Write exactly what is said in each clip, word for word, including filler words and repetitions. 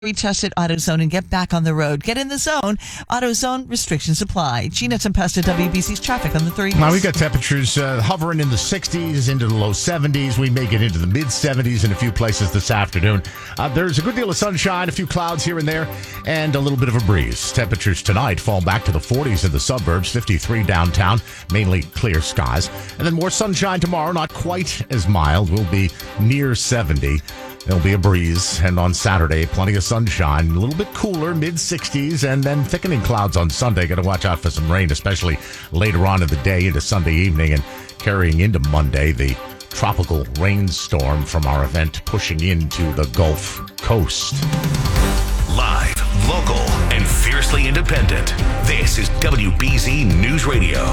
Retest at AutoZone and get back on the road. Get in the zone. AutoZone, restrictions apply. Gina Tempesta, W B C's traffic on the three. Now, we've got temperatures uh, hovering in the sixties, into the low seventies. We may get into the mid seventies in a few places this afternoon. Uh, there's a good deal of sunshine, a few clouds here and there, and a little bit of a breeze. Temperatures tonight fall back to the forties in the suburbs, fifty-three downtown, mainly clear skies. And then more sunshine tomorrow, not quite as mild. We'll be near seventy. There'll be a breeze, and on Saturday, plenty of sunshine, a little bit cooler, mid sixties, and then thickening clouds on Sunday. Got to watch out for some rain, especially later on in the day into Sunday evening and carrying into Monday, the tropical rainstorm from our event pushing into the Gulf Coast. Live, local, and fiercely independent. This is W B Z News Radio.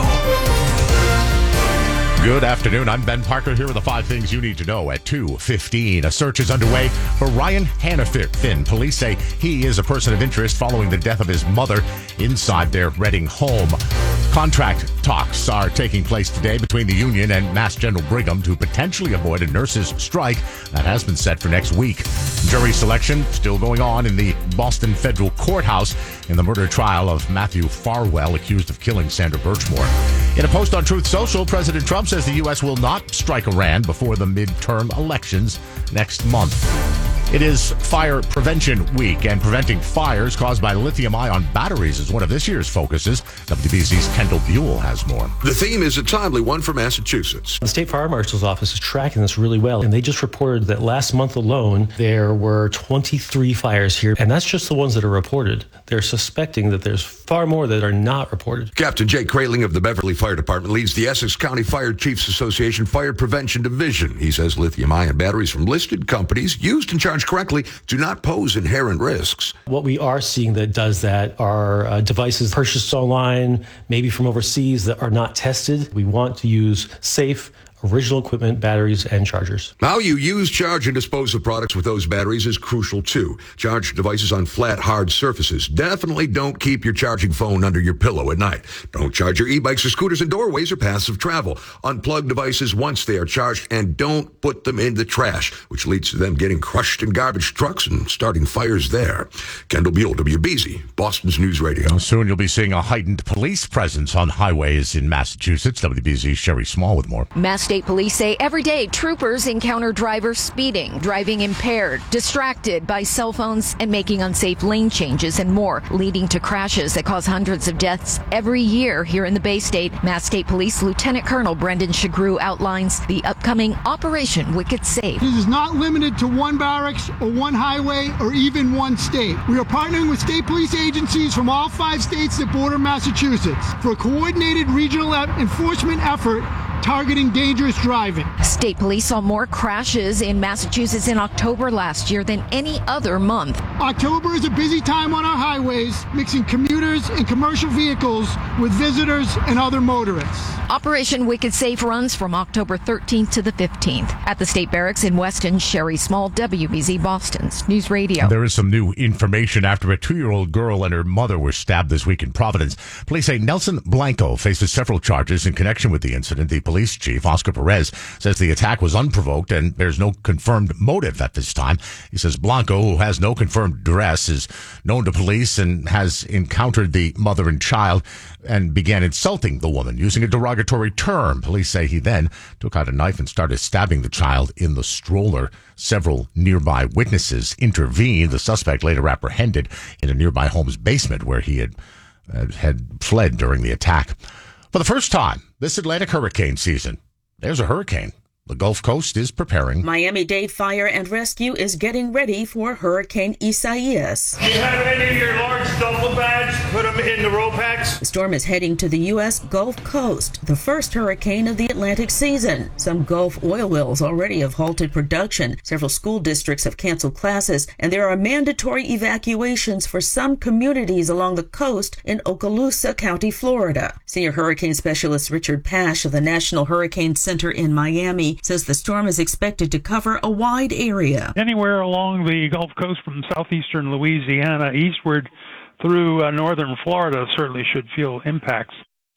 Good afternoon. I'm Ben Parker here with the five things you need to know at two fifteen. A search is underway for Ryan Hanafin. Police say he is a person of interest following the death of his mother inside their Reading home. Contract talks are taking place today between the union and Mass General Brigham to potentially avoid a nurses' strike that has been set for next week. Jury selection still going on in the Boston Federal Courthouse in the murder trial of Matthew Farwell, accused of killing Sandra Birchmore. In a post on Truth Social, President Trump says the U S will not strike Iran before the midterm elections next month. It is Fire Prevention Week, and preventing fires caused by lithium-ion batteries is one of this year's focuses. W B C's Kendall Buell has more. The theme is a timely one for Massachusetts. The State Fire Marshal's Office is tracking this really well, and they just reported that last month alone, there were twenty-three fires here, and that's just the ones that are reported. They're suspecting that there's far more that are not reported. Captain Jake Kraling of the Beverly Fire Department leads the Essex County Fire Chiefs Association Fire Prevention Division. He says lithium-ion batteries from listed companies used and charged correctly do not pose inherent risks. What we are seeing that does that are uh, devices purchased online, maybe from overseas, that are not tested. We want to use safe, original equipment, batteries, and chargers. How you use, charge, and dispose of products with those batteries is crucial too. Charge devices on flat, hard surfaces. Definitely don't keep your charging phone under your pillow at night. Don't charge your e-bikes or scooters in doorways or paths of travel. Unplug devices once they are charged, and don't put them in the trash, which leads to them getting crushed in garbage trucks and starting fires there. Kendall Buell, W B Z, Boston's News Radio. Soon you'll be seeing a heightened police presence on highways in Massachusetts. W B Z's Sherry Small with more. Mass State Police say every day troopers encounter drivers speeding, driving impaired, distracted by cell phones, and making unsafe lane changes and more, leading to crashes that cause hundreds of deaths every year here in the Bay State. Mass State Police Lieutenant Colonel Brendan Shagru outlines the upcoming Operation Wicked Safe. This is not limited to one barracks or one highway or even one state. We are partnering with state police agencies from all five states that border Massachusetts for a coordinated regional enforcement effort targeting dangerous driving. State police saw more crashes in Massachusetts in October last year than any other month. October is a busy time on our highways, mixing commuters and commercial vehicles with visitors and other motorists. Operation Wicked Safe runs from October thirteenth to the fifteenth at the State Barracks in Weston. Sherry Small, W B Z Boston's News Radio. There is some new information after a two-year-old girl and her mother were stabbed this week in Providence. Police say Nelson Blanco faces several charges in connection with the incident. The police chief, Oscar Perez, says the attack was unprovoked and there's no confirmed motive at this time. He says Blanco, who has no confirmed address, is known to police and has encountered the mother and child and began insulting the woman using a derogatory term. Police say he then took out a knife and started stabbing the child in the stroller. Several nearby witnesses intervened. The suspect later apprehended in a nearby home's basement where he had uh, had fled during the attack. For the first time this Atlantic hurricane season, there's a hurricane. The Gulf Coast is preparing. Miami-Dade Fire and Rescue is getting ready for Hurricane Isaias. Do you have any of your large duffel bags? Put them in the roll packs. The storm is heading to the U S Gulf Coast, the first hurricane of the Atlantic season. Some Gulf oil wells already have halted production. Several school districts have canceled classes, and there are mandatory evacuations for some communities along the coast in Okaloosa County, Florida. Senior hurricane specialist Richard Pash of the National Hurricane Center in Miami says the storm is expected to cover a wide area. Anywhere along the Gulf Coast from southeastern Louisiana eastward through uh, northern Florida certainly should feel impacts.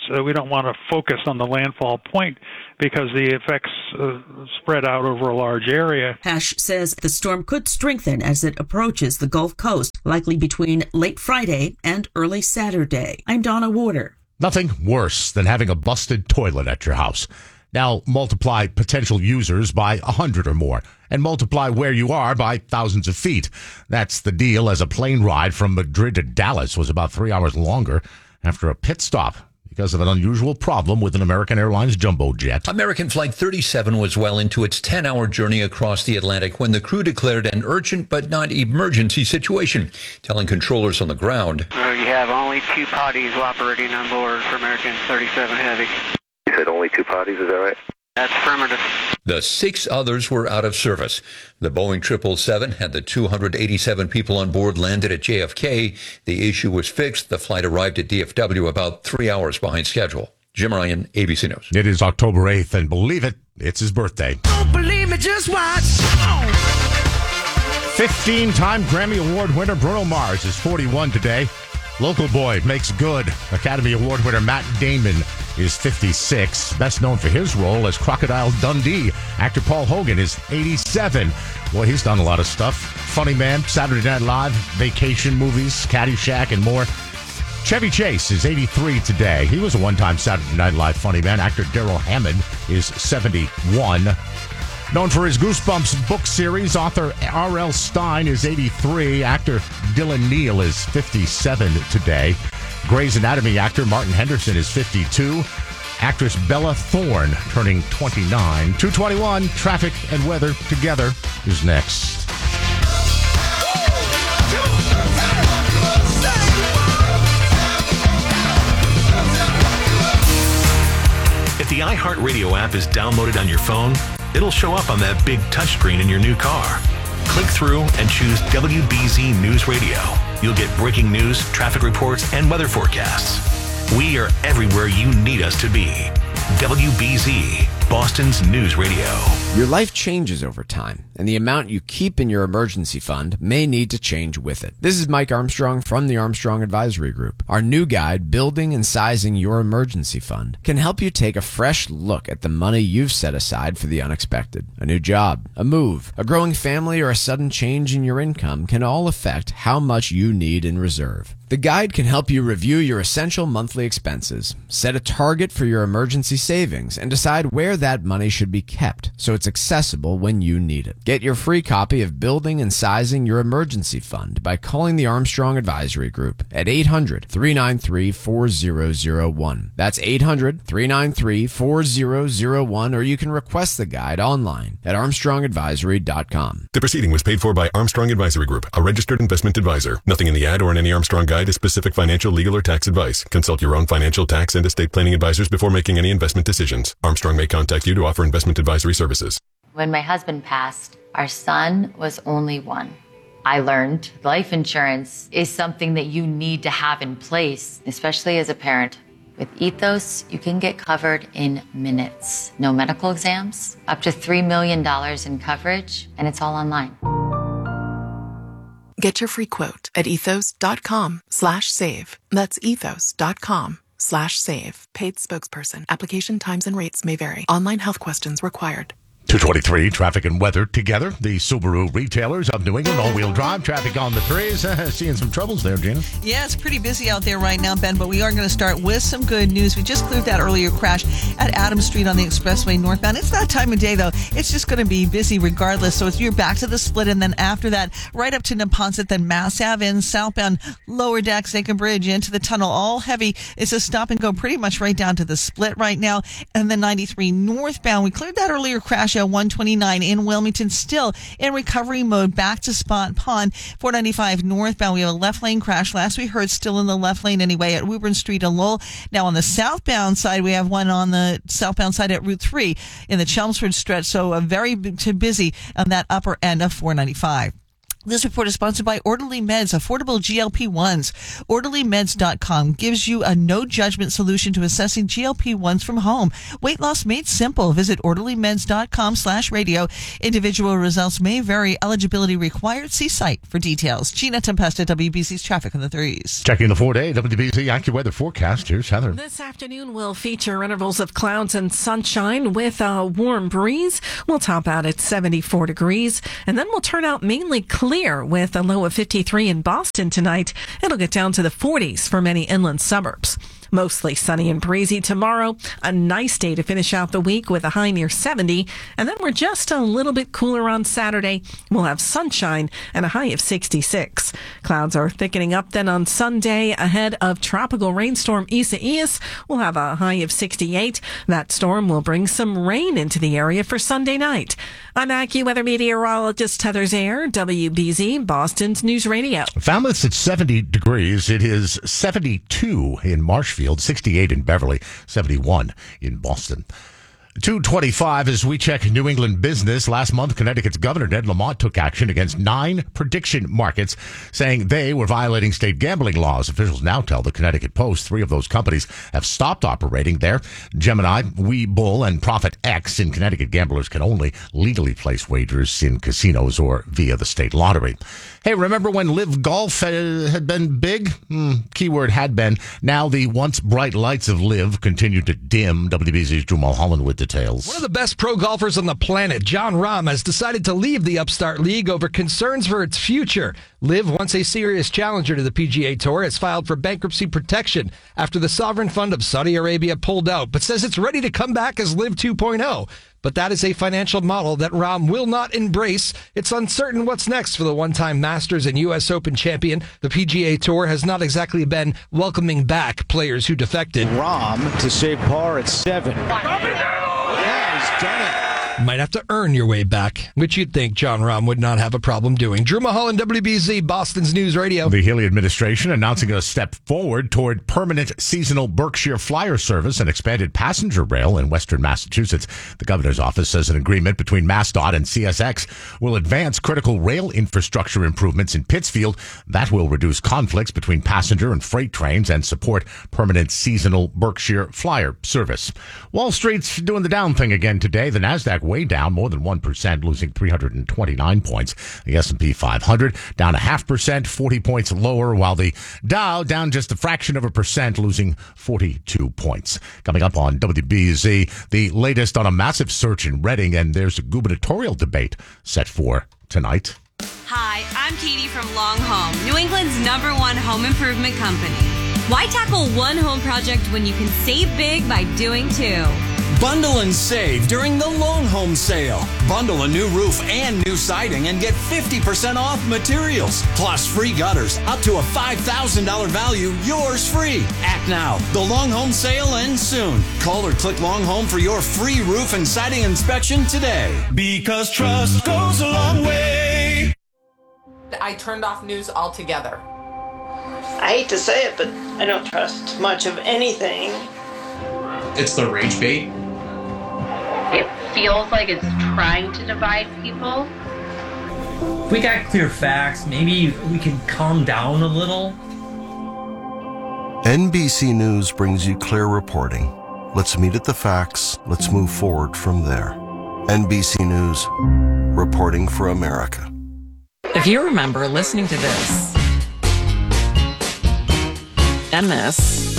So we don't want to focus on the landfall point because the effects uh, spread out over a large area. Hash says the storm could strengthen as it approaches the Gulf Coast, likely between late Friday and early Saturday. I'm Donna Warder. Nothing worse than having a busted toilet at your house. Now multiply potential users by a hundred or more and multiply where you are by thousands of feet. That's the deal, as a plane ride from Madrid to Dallas was about three hours longer after a pit stop because of an unusual problem with an American Airlines jumbo jet. American Flight thirty-seven was well into its ten-hour journey across the Atlantic when the crew declared an urgent but not emergency situation, telling controllers on the ground. Uh, you have only two potties operating on board for American thirty-seven Heavy. You said only two potties, is that right? That's affirmative. The six others were out of service. The Boeing triple seven had the two hundred eighty-seven people on board landed at J F K. The issue was fixed. The flight arrived at D F W about three hours behind schedule. Jim Ryan, A B C News. It is October eighth, and believe it, it's his birthday. Don't believe me, just watch. fifteen-time Grammy Award winner Bruno Mars is forty-one today. Local boy makes good. Academy Award winner Matt Damon is fifty-six. Best known for his role as Crocodile Dundee. Actor Paul Hogan is eighty-seven. Boy, he's done a lot of stuff. Funny Man, Saturday Night Live, vacation movies, Caddyshack, and more. Chevy Chase is eighty-three today. He was a one-time Saturday Night Live funny man. Actor Daryl Hammond is seventy-one. Known for his Goosebumps book series, author R L Stine is eighty-three. Actor Dylan Neal is fifty-seven today. Grey's Anatomy actor Martin Henderson is fifty-two. Actress Bella Thorne turning twenty-nine. two twenty-one, traffic and weather together is next. If the iHeartRadio app is downloaded on your phone, it'll show up on that big touchscreen in your new car. Click through and choose W B Z News Radio. You'll get breaking news, traffic reports, and weather forecasts. We are everywhere you need us to be. W B Z, Boston's News Radio. Your life changes over time, and the amount you keep in your emergency fund may need to change with it. This is Mike Armstrong from the Armstrong Advisory Group. Our new guide, Building and Sizing Your Emergency Fund, can help you take a fresh look at the money you've set aside for the unexpected. A new job, a move, a growing family, or a sudden change in your income can all affect how much you need in reserve. The guide can help you review your essential monthly expenses, set a target for your emergency savings, and decide where that money should be kept so it's accessible when you need it. Get your free copy of Building and Sizing Your Emergency Fund by calling the Armstrong Advisory Group at eight hundred, three nine three, four zero zero one. That's eight hundred, three nine three, four zero zero one, or you can request the guide online at armstrong advisory dot com. The proceeding was paid for by Armstrong Advisory Group, a registered investment advisor. Nothing in the ad or in any Armstrong guide is specific financial, legal, or tax advice. Consult your own financial, tax, and estate planning advisors before making any investment decisions. Armstrong may contact you to offer investment advisory services. When my husband passed, our son was only one. I learned life insurance is something that you need to have in place, especially as a parent. With Ethos, you can get covered in minutes. No medical exams, up to three million dollars in coverage, and it's all online. Get your free quote at ethos.com slash save. That's ethos.com slash save. Paid spokesperson. Application times and rates may vary. Online health questions required. two twenty-three, traffic and weather together. The Subaru retailers of New England, all-wheel drive, traffic on the threes. Seeing some troubles there, Gina. Yeah, it's pretty busy out there right now, Ben, but we are going to start with some good news. We just cleared that earlier crash at Adams Street on the expressway northbound. It's that time of day, though. It's just going to be busy regardless. So it's you're back to the split, and then after that, right up to Neponset, then Mass Ave in southbound, lower deck, Second Bridge into the tunnel. All heavy. It's a stop and go pretty much right down to the split right now. And then ninety-three northbound. We cleared that earlier crash at one twenty-nine in Wilmington, still in recovery mode, back to Spot Pond. four ninety-five northbound, we have a left lane crash. Last we heard, still in the left lane anyway at Woburn Street and Lowell. Now on the southbound side, we have one on the southbound side at Route three in the Chelmsford stretch. So a very b- busy on that upper end of four ninety-five. This report is sponsored by Orderly Meds, affordable G L P ones. orderly meds dot com gives you a no-judgment solution to assessing G L P ones from home. Weight loss made simple. Visit orderly meds dot com slash radio. Individual results may vary. Eligibility required. See site for details. Gina Tempesta, W B C's traffic on the threes. Checking the four-day W B C AccuWeather forecast. Here's Heather. This afternoon will feature intervals of clouds and sunshine with a warm breeze. We'll top out at seventy-four degrees, and then we'll turn out mainly clear. Clear with a low of fifty-three in Boston tonight. It'll get down to the forties for many inland suburbs. Mostly sunny and breezy tomorrow. A nice day to finish out the week with a high near seventy. And then we're just a little bit cooler on Saturday. We'll have sunshine and a high of sixty-six. Clouds are thickening up then on Sunday ahead of tropical rainstorm Isaias. We'll have a high of sixty-eight. That storm will bring some rain into the area for Sunday night. I'm AccuWeather meteorologist Heather Zayer, W B Z, Boston's News Radio. Falmouth's at seventy degrees. It is seventy-two in Marshfield, sixty-eight in Beverly, seventy-one in Boston. two twenty-five as we check New England business. Last month, Connecticut's Governor Ned Lamont took action against nine prediction markets, saying they were violating state gambling laws. Officials now tell the Connecticut Post three of those companies have stopped operating there. Gemini, Webull, and Profit X. In Connecticut, gamblers can only legally place wagers in casinos or via the state lottery. Hey, remember when Live Golf had been big? Hmm, keyword had been. Now the once bright lights of Live continue to dim. W B Z's Drew Mulholland with details. One of the best pro golfers on the planet, Jon Rahm, has decided to leave the upstart league over concerns for its future. Live, once a serious challenger to the P G A Tour, has filed for bankruptcy protection after the sovereign fund of Saudi Arabia pulled out, but says it's ready to come back as Live two point oh. But that is a financial model that Rahm will not embrace. It's uncertain what's next for the one-time Masters and U S Open champion. The P G A Tour has not exactly been welcoming back players who defected. Rahm to save par at seven. Yeah, he's done it. Might have to earn your way back, which you'd think Jon Rahm would not have a problem doing. Drew Mulholland, W B Z, Boston's News Radio. The Healy administration announcing a step forward toward permanent seasonal Berkshire Flyer service and expanded passenger rail in western Massachusetts. The governor's office says an agreement between MassDOT and C S X will advance critical rail infrastructure improvements in Pittsfield. That will reduce conflicts between passenger and freight trains and support permanent seasonal Berkshire Flyer service. Wall Street's doing the down thing again today. The NASDAQ way down more than one percent, losing three hundred twenty-nine points. The S and P five hundred down a half percent, forty points lower, while the Dow down just a fraction of a percent, losing forty-two points. Coming up on W B Z, the latest on a massive search in Reading, and there's a gubernatorial debate set for tonight. Hi, I'm Katie from Long Home, New England's number one home improvement company. Why tackle one home project when you can save big by doing two? Bundle and save during the Long Home Sale. Bundle a new roof and new siding and get fifty percent off materials. Plus free gutters up to a five thousand dollars value, yours free. Act now. The Long Home Sale ends soon. Call or click Long Home for your free roof and siding inspection today. Because trust goes a long way. I turned off news altogether. I hate to say it, but I don't trust much of anything. It's the rage bait. It feels like it's trying to divide people. If we got clear facts, maybe we can calm down a little. N B C News brings you clear reporting. Let's meet at the facts. Let's move forward from there. N B C News, reporting for America. If you remember listening to this, and this,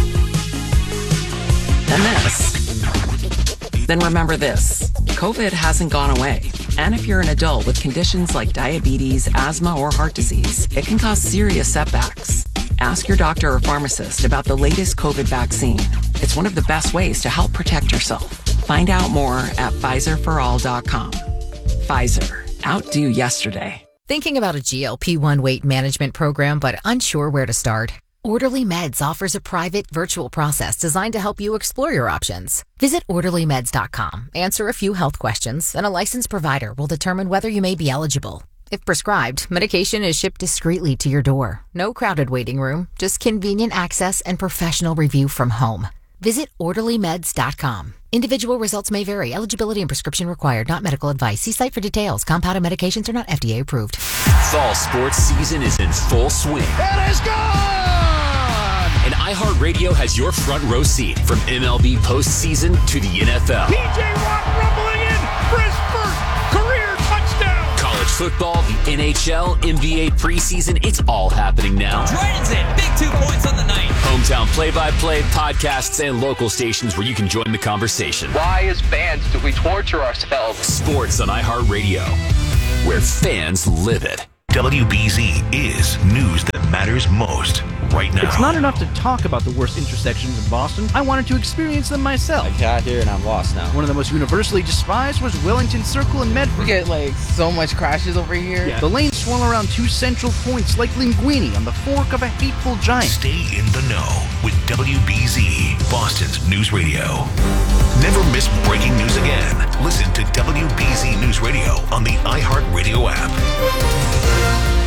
and this, then remember this. COVID hasn't gone away. And if you're an adult with conditions like diabetes, asthma, or heart disease, it can cause serious setbacks. Ask your doctor or pharmacist about the latest COVID vaccine. It's one of the best ways to help protect yourself. Find out more at Pfizer for all dot com. Pfizer. Outdo yesterday. Thinking about a G L P one weight management program but unsure where to start? Orderly Meds offers a private, virtual process designed to help you explore your options. Visit orderly meds dot com, answer a few health questions, and a licensed provider will determine whether you may be eligible. If prescribed, medication is shipped discreetly to your door. No crowded waiting room, just convenient access and professional review from home. Visit orderly meds dot com. Individual results may vary. Eligibility and prescription required. Not medical advice. See site for details. Compounded medications are not F D A approved. Fall sports season is in full swing. It is gone! And iHeartRadio has your front row seat from M L B postseason to the N F L. P J Watt rumbling in for his first career touchdown. College football, the N H L, N B A preseason, it's all happening now. Dragons in, big two points on the night. Hometown play-by-play, podcasts, and local stations where you can join the conversation. Why as fans do we torture ourselves? Sports on iHeartRadio, where fans live it. W B Z is news that matters most right now. It's not enough to talk about the worst intersections in Boston. I wanted to experience them myself. I got here and I'm lost now. One of the most universally despised was Wellington Circle in Medford. We get like so much crashes over here. Yeah. The lanes swirl around two central points like linguini on the fork of a hateful giant. Stay in the know with W B Z, Boston's news radio. Never miss breaking news again. Listen to W B Z News Radio on the iHeartRadio app.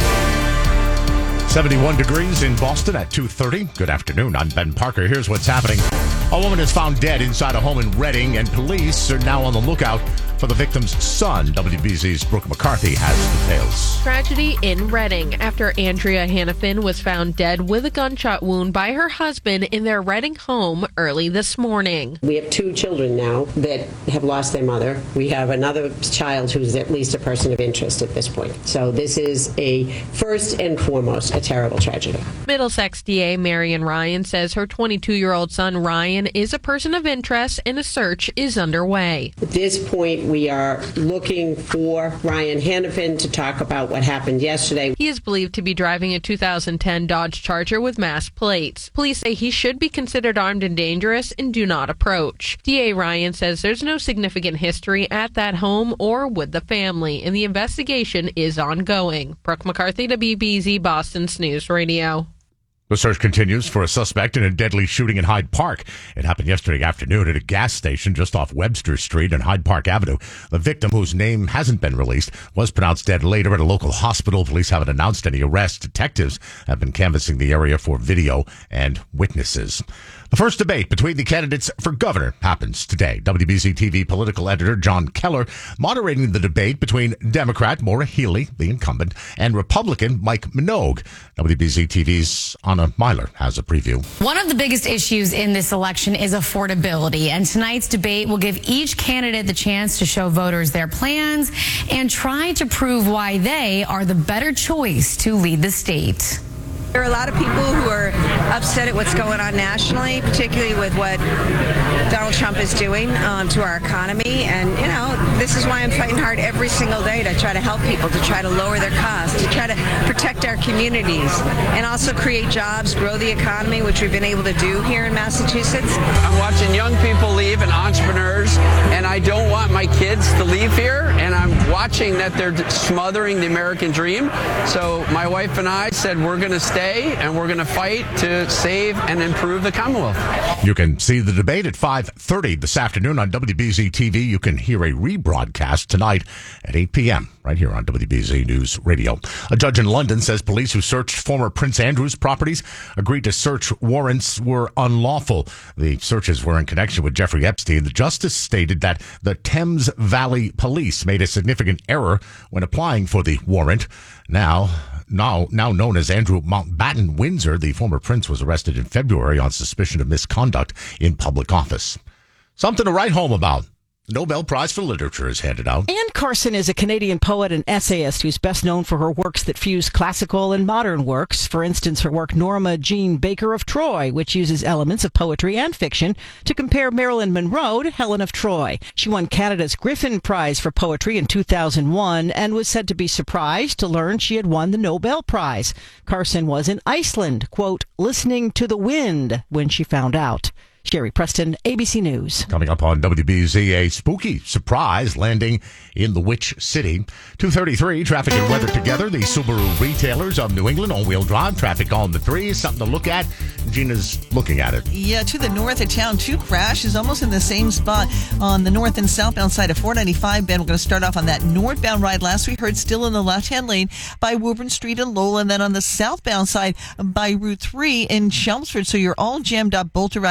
seventy-one degrees in Boston at two thirty. Good afternoon. I'm Ben Parker. Here's what's happening. A woman is found dead inside a home in Reading, and police are now on the lookout for the victim's son. W B Z's Brooke McCarthy has details. Tragedy in Reading after Andrea Hannafin was found dead with a gunshot wound by her husband in their Reading home early this morning. We have two children now that have lost their mother. We have another child who's at least a person of interest at this point. So this is a first and foremost a terrible tragedy. Middlesex D A Marion Ryan says her twenty-two-year-old son Ryan is a person of interest and a search is underway. At this point, we are looking for Ryan Hannafin to talk about what happened yesterday. He is believed to be driving a two thousand ten Dodge Charger with mass plates. Police say he should be considered armed and dangerous and do not approach. D A Ryan says there's no significant history at that home or with the family, and the investigation is ongoing. Brooke McCarthy, W B Z, Boston's News Radio. The search continues for a suspect in a deadly shooting in Hyde Park. It happened yesterday afternoon at a gas station just off Webster Street and Hyde Park Avenue. The victim, whose name hasn't been released, was pronounced dead later at a local hospital. Police haven't announced any arrests. Detectives have been canvassing the area for video and witnesses. The first debate between the candidates for governor happens today. W B Z T V political editor John Keller moderating the debate between Democrat Maura Healey, the incumbent, and Republican Mike Minogue. W B Z T V's Anna Myler has a preview. One of the biggest issues in this election is affordability, and tonight's debate will give each candidate the chance to show voters their plans and try to prove why they are the better choice to lead the state. There are a lot of people who are upset at what's going on nationally, particularly with what Donald Trump is doing um, to our economy. And, you know, this is why I'm fighting hard every single day to try to help people, to try to lower their costs, to try to protect our communities, and also create jobs, grow the economy, which we've been able to do here in Massachusetts. I'm watching young people leave and entrepreneurs, and I don't want my kids to leave here, and I'm watching that they're smothering the American dream. So my wife and I said we're going to stay and we're going to fight to save and improve the Commonwealth. You can see the debate at five thirty this afternoon on W B Z T V. You can hear a rebroadcast tonight at eight p.m. right here on W B Z News Radio. A judge in London says police who searched former Prince Andrew's properties agreed to search warrants were unlawful. The searches were in connection with Jeffrey Epstein. The justice stated that the Thames Valley Police made a significant error when applying for the warrant. Now, Now, now known as Andrew Mountbatten Windsor, the former prince was arrested in February on suspicion of misconduct in public office. Something to write home about. The Nobel Prize for Literature is handed out. Anne Carson is a Canadian poet and essayist who's best known for her works that fuse classical and modern works. For instance, her work Norma Jean Baker of Troy, which uses elements of poetry and fiction to compare Marilyn Monroe to Helen of Troy. She won Canada's Griffin Prize for Poetry in two thousand one and was said to be surprised to learn she had won the Nobel Prize. Carson was in Iceland, quote, listening to the wind when she found out. Sherry Preston, A B C News. Coming up on W B Z, a spooky surprise landing in the Witch City. two thirty-three, traffic and weather together. The Subaru retailers of New England, all-wheel drive, traffic on the threes. Something to look at. Gina's looking at it. Yeah, to the north of town, two crashes almost in the same spot on the north and southbound side of four ninety-five. Ben, we're going to start off on that northbound ride. Last we heard, still in the left-hand lane by Woburn Street and Lowell, and then on the southbound side by Route three in Chelmsford. So you're all jammed up, both directions there.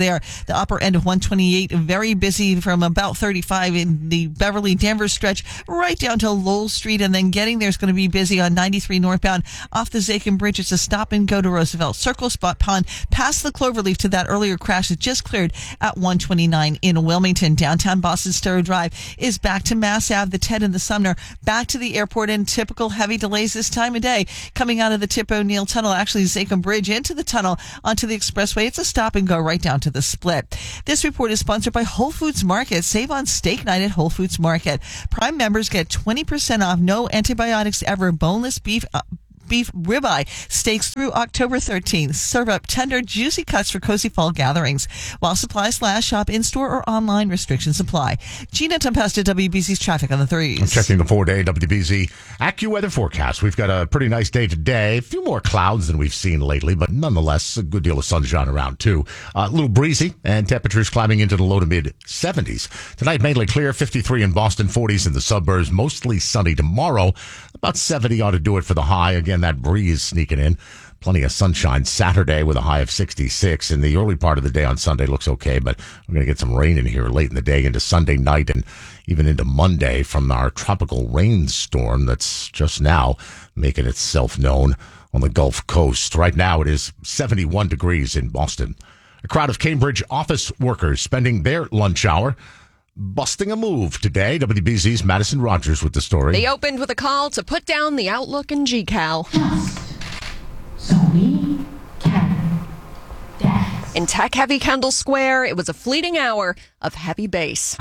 there. The upper end of one twenty-eight, very busy from about thirty-five in the Beverly Danvers stretch right down to Lowell Street, and then getting there is going to be busy on ninety-three northbound off the Zachem Bridge. It's a stop and go to Roosevelt Circle, Spot Pond, past the Cloverleaf to that earlier crash that just cleared at one twenty-nine in Wilmington. Downtown Boston Stowe Drive is back to Mass Ave, the Ted and the Sumner, back to the airport, and typical heavy delays this time of day coming out of the Tip O'Neill Tunnel, actually Zachem Bridge into the tunnel onto the expressway. It's a stop and go right down to the split. This report is sponsored by Whole Foods Market. Save on steak night at Whole Foods Market. Prime members get twenty percent off no antibiotics ever boneless beef uh, beef ribeye steaks through October thirteenth. Serve up tender, juicy cuts for cozy fall gatherings. While supplies last, shop in-store or online. Restrictions apply. Gina Tempesta, W B Z's traffic on the threes. I'm checking the four-day W B Z AccuWeather forecast. We've got a pretty nice day today. A few more clouds than we've seen lately, but nonetheless, a good deal of sunshine around, too. Uh, a little breezy, and temperatures climbing into the low to mid-seventies. Tonight, mainly clear, fifty-three in Boston, forties in the suburbs, mostly sunny tomorrow. About seventy ought to do it for the high. Again, that breeze sneaking in. Plenty of sunshine Saturday with a high of sixty-six. And the early part of the day on Sunday looks okay, but we're going to get some rain in here late in the day into Sunday night and even into Monday from our tropical rainstorm that's just now making itself known on the Gulf Coast. Right now it is seventy-one degrees in Boston. A crowd of Cambridge office workers spending their lunch hour busting a move today. W B Z's Madison Rogers with the story. They opened with a call to put down the Outlook and G Cal. So we can dance. In tech-heavy Kendall Square, it was a fleeting hour of heavy bass.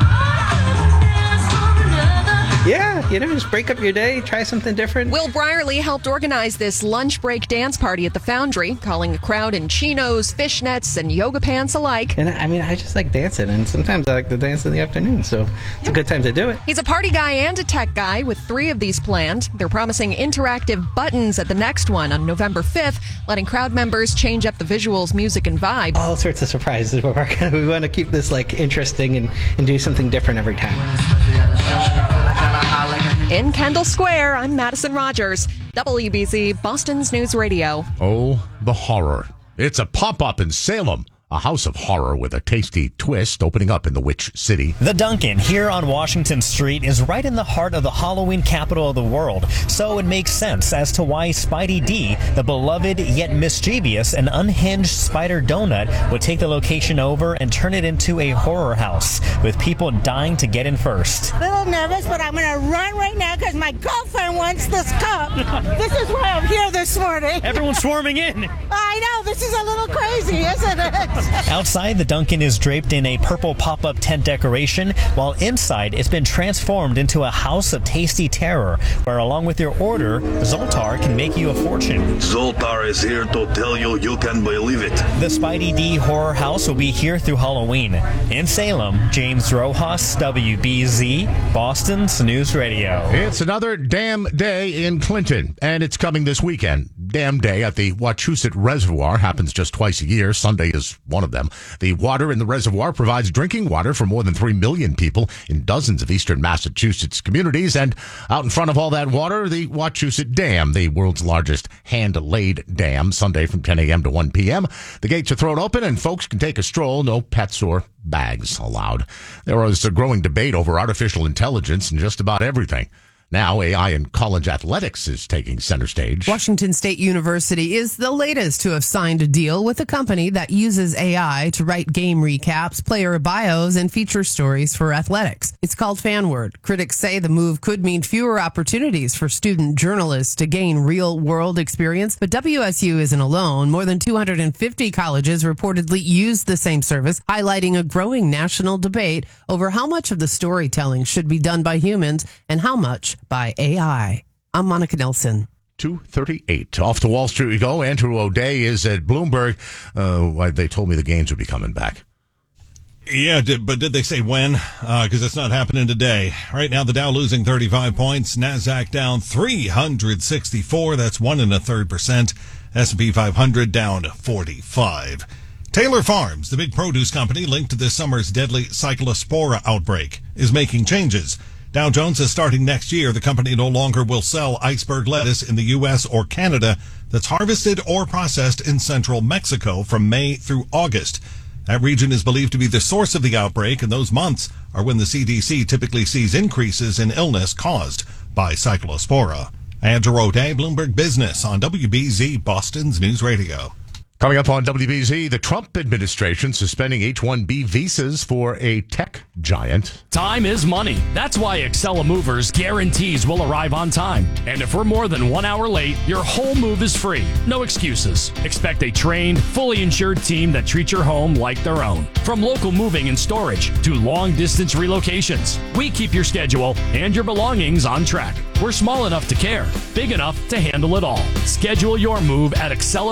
Yeah, you know, just break up your day, try something different. Will Brierly helped organize this lunch break dance party at the Foundry, calling a crowd in chinos, fishnets, and yoga pants alike. And I mean, I just like dancing, and sometimes I like to dance in the afternoon, so it's a good time to do it. He's a party guy and a tech guy with three of these planned. They're promising interactive buttons at the next one on November fifth, letting crowd members change up the visuals, music, and vibe. All sorts of surprises. We want to keep this like interesting and, and do something different every time. In Kendall Square, I'm Madison Rogers, W B Z, Boston's News Radio. Oh, the horror. It's a pop-up in Salem. A house of horror with a tasty twist opening up in the Witch City. The Dunkin' here on Washington Street is right in the heart of the Halloween capital of the world, so it makes sense as to why Spidey D, the beloved yet mischievous and unhinged Spider Donut, would take the location over and turn it into a horror house, with people dying to get in first. A little nervous, but I'm going to run right now because my girlfriend wants this cup. This is why I'm here this morning. Everyone's swarming in. I know, this is a little crazy, isn't it? Outside, the Dunkin' is draped in a purple pop-up tent decoration, while inside it's been transformed into a house of tasty terror, where along with your order, Zoltar can make you a fortune. Zoltar is here to tell you you can believe it. The Spidey D Horror House will be here through Halloween. In Salem, James Rojas, W B Z, Boston's News Radio. It's another damn day in Clinton, and it's coming this weekend. Damn Day at the Wachusett Reservoir happens just twice a year. Sunday is one of them. The water in the reservoir provides drinking water for more than three million people in dozens of eastern Massachusetts communities. And out in front of all that water, the Wachusett Dam, the world's largest hand-laid dam, Sunday from ten a.m. to one p.m. The gates are thrown open and folks can take a stroll. No pets or bags allowed. There is a growing debate over artificial intelligence and just about everything. Now, A I in college athletics is taking center stage. Washington State University is the latest to have signed a deal with a company that uses A I to write game recaps, player bios, and feature stories for athletics. It's called FanWord. Critics say the move could mean fewer opportunities for student journalists to gain real-world experience, but W S U isn't alone. More than two hundred fifty colleges reportedly use the same service, highlighting a growing national debate over how much of the storytelling should be done by humans and how much by A I. I'm Monica Nelson. two thirty-eight. Off to Wall Street we go. Andrew O'Day is at Bloomberg. Uh, they told me the gains would be coming back. Yeah, did, but did they say when? Because uh, it's not happening today. Right now, the Dow losing thirty-five points. NASDAQ down three hundred sixty-four. That's one and a third percent. S and P five hundred down forty-five. Taylor Farms, the big produce company linked to this summer's deadly Cyclospora outbreak, is making changes. Dow Jones says starting next year, the company no longer will sell iceberg lettuce in the U S or Canada that's harvested or processed in central Mexico from May through August. That region is believed to be the source of the outbreak, and those months are when the C D C typically sees increases in illness caused by Cyclospora. Andrew O'Day, Bloomberg Business on W B Z, Boston's News Radio. Coming up on W B Z, the Trump administration suspending H one B visas for a tech giant. Time is money. That's why Excella Movers guarantees we'll arrive on time. And if we're more than one hour late, your whole move is free. No excuses. Expect a trained, fully insured team that treats your home like their own. From local moving and storage to long-distance relocations, we keep your schedule and your belongings on track. We're small enough to care, big enough to handle it all. Schedule your move at Excella